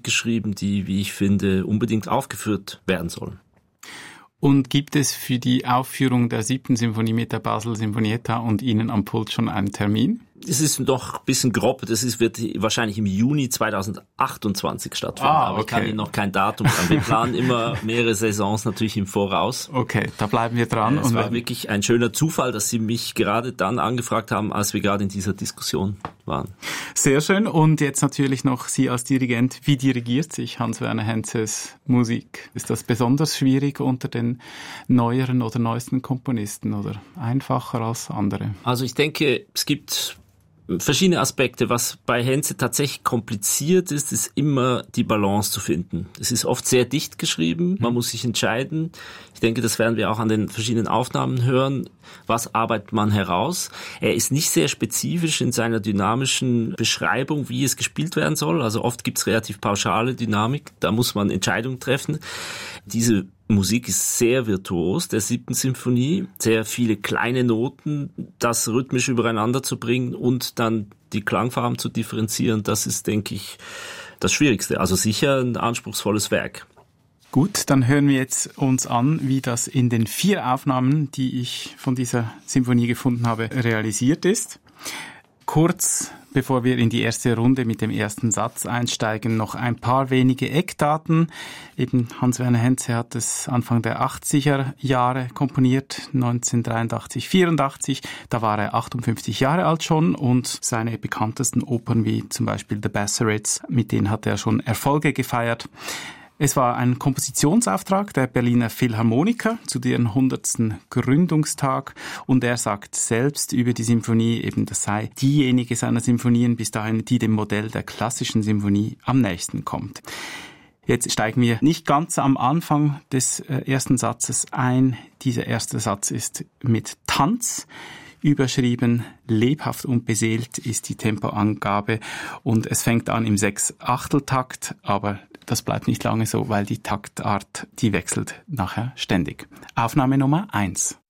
geschrieben, die, wie ich finde, unbedingt aufgeführt werden sollen. Und gibt es für die Aufführung der 7. Symphonie mit der Basel Sinfonietta und Ihnen am Pult schon einen Termin? Es ist noch ein bisschen grob, wird wahrscheinlich im Juni 2028 stattfinden, aber ich kann Ihnen noch kein Datum sagen. Wir planen immer mehrere Saisons natürlich im Voraus. Okay, da bleiben wir dran. Es war wirklich ein schöner Zufall, dass Sie mich gerade dann angefragt haben, als wir gerade in dieser Diskussion waren. Sehr schön. Und jetzt natürlich noch Sie als Dirigent. Wie dirigiert sich Hans-Werner Henzes Musik? Ist das besonders schwierig unter den neueren oder neuesten Komponisten oder einfacher als andere? Also ich denke, es gibt verschiedene Aspekte. Was bei Henze tatsächlich kompliziert ist, ist immer die Balance zu finden. Es ist oft sehr dicht geschrieben, man muss sich entscheiden. Ich denke, das werden wir auch an den verschiedenen Aufnahmen hören. Was arbeitet man heraus? Er ist nicht sehr spezifisch in seiner dynamischen Beschreibung, wie es gespielt werden soll. Also oft gibt es relativ pauschale Dynamik, da muss man Entscheidungen treffen. Diese Musik ist sehr virtuos, der 7. Symphonie, sehr viele kleine Noten, das rhythmisch übereinander zu bringen und dann die Klangfarben zu differenzieren, das ist, denke ich, das Schwierigste. Also sicher ein anspruchsvolles Werk. Gut, dann hören wir jetzt uns an, wie das in den 4 Aufnahmen, die ich von dieser Symphonie gefunden habe, realisiert ist. Kurz bevor wir in die erste Runde mit dem ersten Satz einsteigen, noch ein paar wenige Eckdaten. Eben Hans-Werner Henze hat es Anfang der 80er Jahre komponiert, 1983, 84. Da war er 58 Jahre alt schon und seine bekanntesten Opern wie zum Beispiel The Bassarettes, mit denen hat er schon Erfolge gefeiert. Es war ein Kompositionsauftrag der Berliner Philharmoniker zu deren 100. Gründungstag und er sagt selbst über die Symphonie, eben das sei diejenige seiner Symphonien bis dahin, die dem Modell der klassischen Symphonie am nächsten kommt. Jetzt steigen wir nicht ganz am Anfang des ersten Satzes ein. Dieser erste Satz ist mit Tanz überschrieben, lebhaft und beseelt ist die Tempoangabe und es fängt an im 6/8-Takt, aber das bleibt nicht lange so, weil die Taktart, die wechselt nachher ständig. Aufnahme Nummer 1.